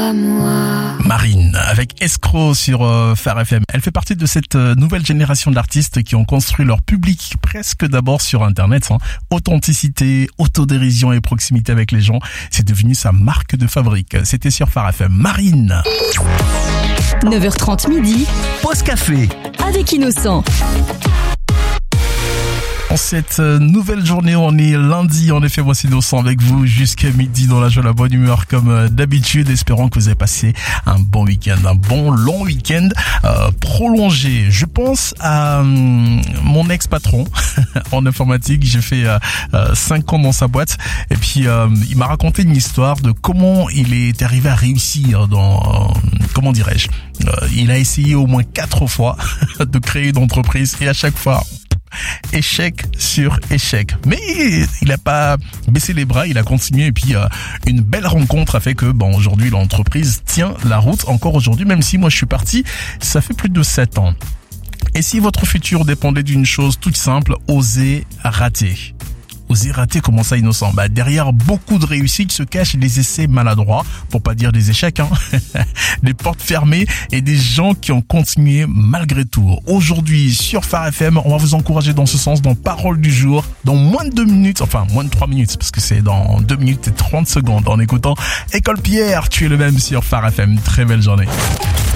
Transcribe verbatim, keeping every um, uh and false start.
à moi. Marine, avec Escroc sur euh, Phare F M. Elle fait partie de cette euh, nouvelle génération d'artistes qui ont construit leur public presque d'abord sur Internet. Hein. Authenticité, autodérision et proximité avec les gens, c'est devenu sa marque de fabrique. C'était sur Phare F M. Marine. neuf heures trente midi. Pause café. Avec Innocent. En cette nouvelle journée, on est lundi, en effet, voici Innocent avec vous jusqu'à midi dans la joie, la bonne humeur comme d'habitude. Espérons que vous avez passé un bon week-end, un bon long week-end euh, prolongé. Je pense à euh, mon ex-patron en informatique. J'ai fait euh, euh, cinq ans dans sa boîte et puis euh, il m'a raconté une histoire de comment il est arrivé à réussir dans, euh, comment dirais-je, euh, il a essayé au moins quatre fois de créer une entreprise et à chaque fois, échec sur échec. Mais il n'a pas baissé les bras, il a continué et puis euh, une belle rencontre a fait que bon aujourd'hui l'entreprise tient la route encore aujourd'hui, même si moi je suis parti, ça fait plus de sept ans. Et si votre futur dépendait d'une chose toute simple, osez rater. Oser rater, comment ça, Innocent? Bah, derrière beaucoup de réussites se cachent des essais maladroits, pour pas dire des échecs, hein. Des portes fermées et des gens qui ont continué malgré tout. Aujourd'hui, sur Phare F M, on va vous encourager dans ce sens, dans Parole du jour, dans moins de deux minutes, enfin, moins de trois minutes, parce que c'est dans deux minutes et trente secondes, en écoutant École Pierre, tu es le même sur Phare F M. Très belle journée.